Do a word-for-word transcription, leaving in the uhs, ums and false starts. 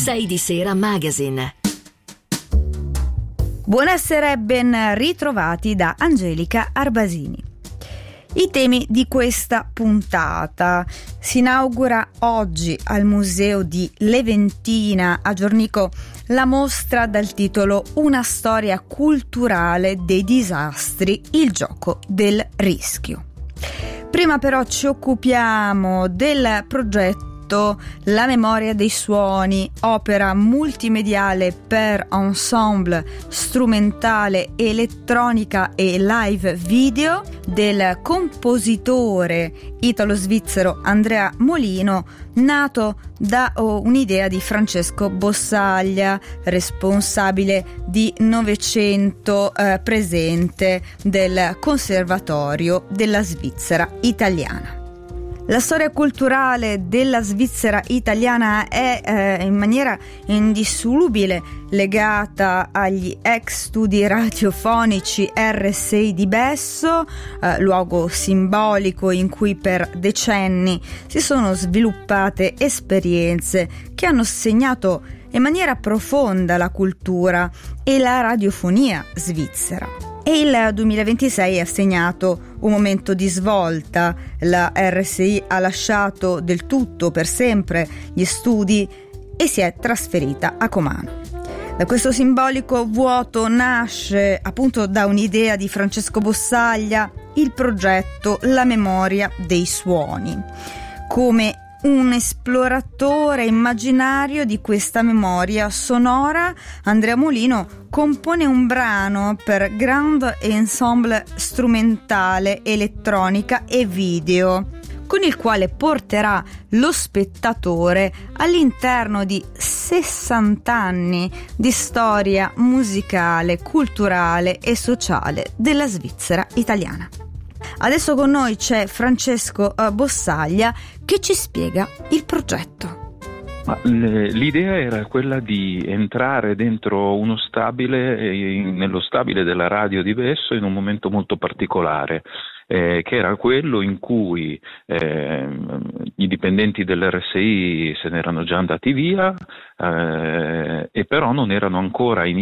sei di Sera Magazine. Buonasera e ben ritrovati da Angelica Arbasini. I temi di questa puntata: si inaugura oggi al Museo di Leventina a Giornico la mostra dal titolo Una storia culturale dei disastri, il gioco del rischio. Prima però ci occupiamo del progetto La memoria dei suoni, opera multimediale per ensemble strumentale, elettronica e live video del compositore italo-svizzero Andrea Molino, nato da oh, un'idea di Francesco Bossaglia, responsabile di Novecento eh, presente del Conservatorio della Svizzera Italiana. La storia culturale della Svizzera Italiana è eh, in maniera indissolubile legata agli ex studi radiofonici R S I di Besso, eh, luogo simbolico in cui per decenni si sono sviluppate esperienze che hanno segnato in maniera profonda la cultura e la radiofonia svizzera. E il duemilaventisei ha segnato un momento di svolta. La R S I ha lasciato del tutto per sempre gli studi e si è trasferita a Comano. Da questo simbolico vuoto nasce, appunto da un'idea di Francesco Bossaglia, il progetto La memoria dei suoni, come un esploratore immaginario di questa memoria sonora. Andrea Molino compone un brano per Grand Ensemble strumentale, elettronica e video, con il quale porterà lo spettatore all'interno di sessanta anni di storia musicale, culturale e sociale della Svizzera italiana. Adesso con noi c'è Francesco Bossaglia che ci spiega il progetto. Ma l'idea era quella di entrare dentro uno stabile, nello stabile della radio di Besso in un momento molto particolare, eh, che era quello in cui eh, i dipendenti dell'R S I se ne erano già andati via, eh, e però non erano ancora in